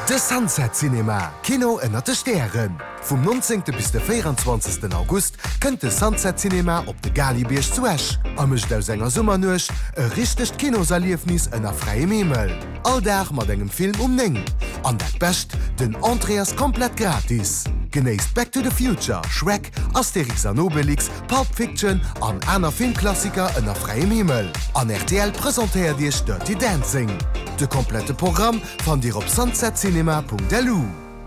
De Sunset Cinema, Kino ënner de Sterren. Vom 19. bis de 24. August kënnt de Sunset Cinema op de Galibierch zu Esch. Ammecht aus enger Summernuch e richtecht Kinosaliefnis ënner freiem Himmel. Alldach mat engem Film umneng. An dat Best, den Andreas komplett gratis. Genéisst Back to the Future, Shrek, Asterix an Obelix, Pulp Fiction an aner Filmklassiker ënner freiem Himmel. An RTL präsentéiert Dich Dirty Dancing. De komplette Programm fan Dir op sunsetcinema.delu.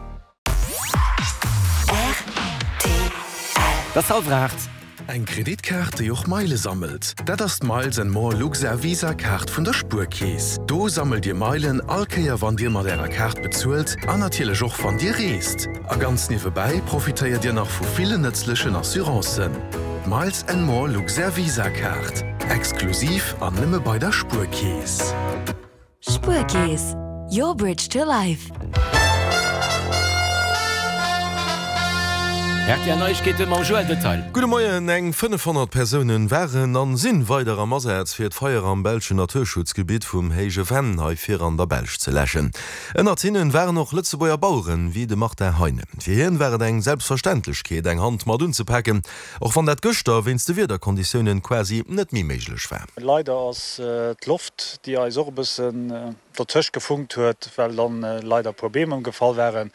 Das Hauptwert. Ein Kreditkarte, die auch Meile sammelt. Das ist Miles & More Luxair Visa Card von der Spurkäse. Du sammelt dir Meilen, allkeier, wann dir mal deiner Karte bezahlt, und natürlich auch von dir reist. Und ganz nebenbei profitiert ihr noch von vielen nützlichen Assuranzen. Miles & More Luxair Visa Card. Exklusiv an nimmer bei der Spurkäse. Spurkäse. Your bridge to life. Ja Neuigkeit im Detail. Gute Morgen, eng 500 Personen waren an Sinn weiterer Masseits fir d Feier am Belschen Naturschutzgebiet vum Heige Venhaifir an der Belsch ze lächen. Ennner Zinnen waren noch Lützebauer Bauuren wie de macht der Heine. Fihirn wären eng Selbstverständlichkeet eng Hand mat dun ze packen, och van dat Göster winste wir der Konditionen quasi net mi meiglech wär. Leider ass d'Luft, die als so bisssen der Tisch gefunkt huet, weil dann leider Probleme gefallen wären.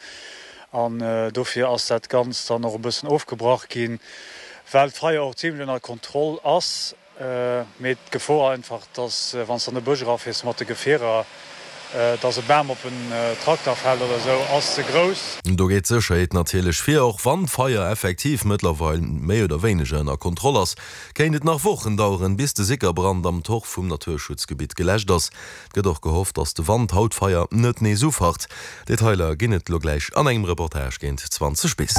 An dofir ass dat ganz dann noch bëssen aufgebracht gin, weil freier auch ziemlich an Kontrolle ass met Gefor einfach, dass wann an de Bëger auf is mat de Geféer, dat se Bärm op een Traktor fällt oder so ass ze groß. Do geht secheet natürlich fir auch wann Feier effektiv mittlerweile méi oder weniger der Kontrollers, kennet nach Wochen dauern bis de Sickerbrand am Toch vum Naturschutzgebiet gelächt ass. Gët doch gehofft, dass de Wand Hautfeier net nie sofort. Detailer ginnet lo gleich an engem Reportage géint 20 bis.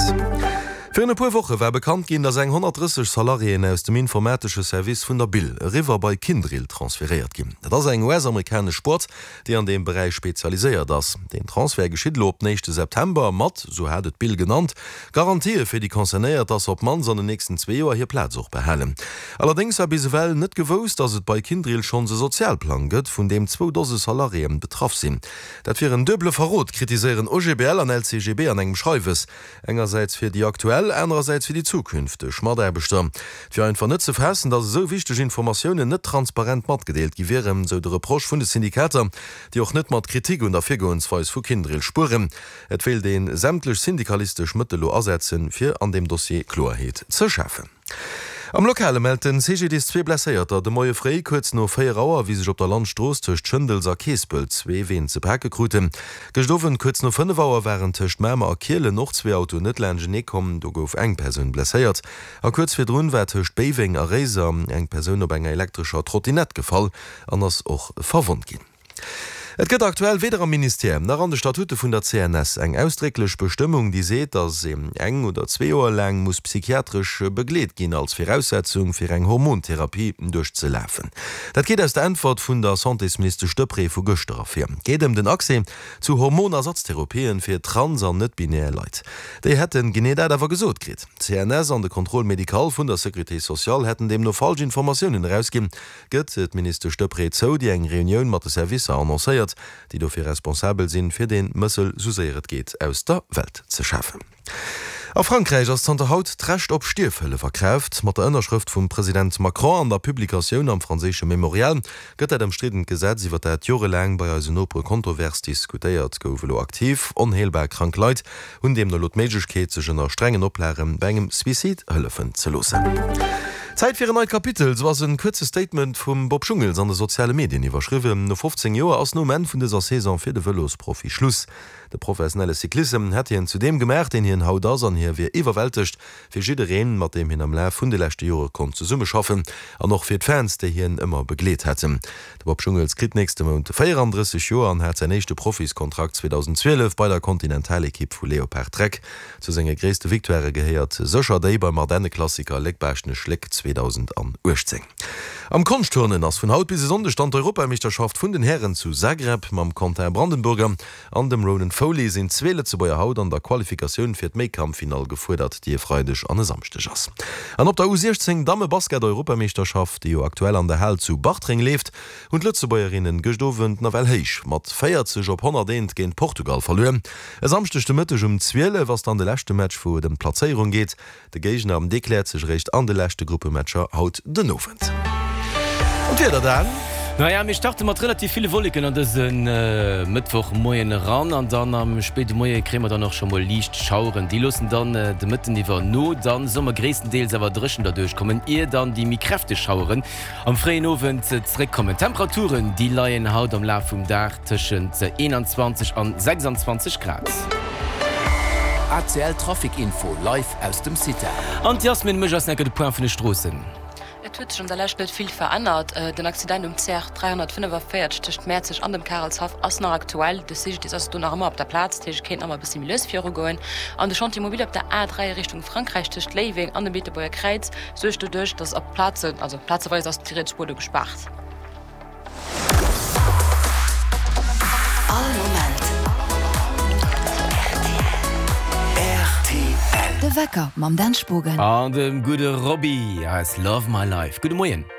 Für eine paar Woche war bekannt gehen, dass 130 Salarien aus dem informatischen Service von der Bill River bei Kindrill transferiert gehen. Das ist ein US-amerikanischer Sport, der an dem Bereich spezialisiert ist. Den Transfer geschieht ab nächsten September mit, so hat es Bill genannt, Garantie für die Konzernäre, dass ob man so in den nächsten 2 Jahren hier Platz auch behalten. Allerdings habe ich bisweilen nicht gewusst, dass es bei Kindrill schon einen Sozialplan gibt, von dem 2 Dosen Salarien betroffen sind. Das wäre ein doble Verrot, kritisieren OGBL und LCGB an einem Schreives. Einerseits für die aktuelle, andererseits für die Zukunft Schmaderbestimmt. Für ein vernütze verhessen, dass so wichtige Informationen nicht transparent matgedeelt gewähren, so der Reproche von den Syndikaten, die auch nicht mit Kritik und Erfägungsweis für Kindrill spuren. Et will den sämtlich syndikalistisch Mittel ersetzen, für an dem Dossier Klarheit zu schaffen. Am Lokale melden CGD 2 blesséierter de Moie Frei kurz no 4 Auer wie sech op der Landstroos tcht Schëndelser Keespel 2 wen ze Perke kruten. Gestoffen kurz no 5 Auer wären tcht Mämer a Kiele noch 2 Auto netläge ne kommen, do gouf eng Perun blesséiert. A kurz fir Drunwer tcht Beving a Reser eng Perun op enger elektrischer Trottinett gefall, anders och verwund ginn. Et gëtt aktuell weder am Ministerium nach an de Statute vun der CNS eng ausdricklech Bestimmung, die seet, dass eng oder 2 Joer lang muss psychiatrisch begleet gin als Voraussetzung fir eng Hormontherapie durchzuläfen. Dat geht aus der Antwort vun der Santéminister Stöpre vu Gösterer fir. Geht den Akse zu Hormonersatztherapien fir trans an net binär Leiit. Dei hätten geneet awer gesot krit. CNS an de Kontrollmedikal vun der Securité Sozial hätten dem no falsch Informationen rausgin, gëtt et Minister Stöpre zo die eng Reunion mat de Service annoncéiert, die dofir responsabel sinn fir den Mëssel suséiert geht aus der Welt ze schaffen. A Frankreich ass Zter Haut trächt op Stierfëlle verkräft, mat der Ënnerschrift vum Präsident Macron an der Publikaoun am franzésche Memorial gëtt dem striden Gesetz iwwer dat Joreläng bei as nopre Kontrovers diskutéiert goufelo aktiv, onheelbar krank Leiit hun dem der Lotméigkeet zechen der strengen Oplären bengem Suizid hëllefen ze losen. Zeit für ein neues Kapitel, so was ein kurzes Statement vom Bob Schungels an den sozialen Medien überschrieben. Nur 15 Jahre als Moment von dieser Saison für den Velos-Profi Schluss. Der professionelle Cyklism hat ihn zu dem gemerkt, den hier in Haudasern hier wie überwältigt, für jeden, mit dem ihn am Lauf von den letzten Jahren konnte zusammen schaffen, und noch für die Fans, die ihn immer begleitet hätten. Der Bob Schungels kriegt nächste Monat 34 Jahre und hat seinen nächsten Profiskontrakt 2012 bei der Continental-Equipe von Leopard Trek. Zu seiner größten Victoire gehört sicher der beim Moderne Klassiker Leckbeichne Schleck 2018. Am Konstturnen ass vun haut bis sonde stand Europameisterschaft vun den Herren zu Zagreb mam Konter Brandenburger an dem Ronan Foley sinn Zwele zu beier Haut an der Qualifikationun fir d Meikampffinal gefuerdert, die freidech an samstech ass. An op der U16 Dame Basket Europameisterschaft, die jo aktuell an der Hell zu Bachtring lebt und Lützebäuerinnen gestowen na well heich mat feiert sech op 100 géint Portugal verloren. Es samstechte Mëttech 12, was an de lächte Match vu den Platzierung geht. De Gegner am dekläert sech recht an de lächte Gruppematcher haut den Ofent. Und wer dann? Naja, ich dachte mat relativ viele Wolken an Mittwoch moien ran an dann am späte Moie krämer dann noch schon mal liicht schauren. Die losen dann de Mitten iwwer no, dann sommer gräessten Deels awer drschen dadurch kommen ihr dann die Mikräfte schauren. Am freien Owen zurückkommen. Temperaturen die laien haut am La vum Dach tschen 21 an 26 Grad. ACL Trafikinfo live aus dem City. Und Jasmin Mchers necke de Point vun de Strossen. Et huet schon derlächt net viel verandert. Den Accident um CR 345 cht Mäzech an dem Karlshof ass noch aktuell. De sich ass du noch immer op der Platz Tech kenint immer bis Millfir goen. An de Chantimmobil op der A3 Richtung Frankreich techt Leiwing an dem Beetebauer Kreiz sech du duch, dats op Plaze also Plazeweis ass Tirespurde gespart. All moment. RTL. De Wecker mam Danspogen. An dem gute Robbie as Love My Life. Gute Moien.